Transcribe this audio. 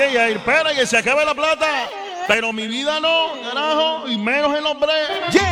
ya, espera que se acabe la plata. Pero mi vida no, carajo, y menos en los breaks.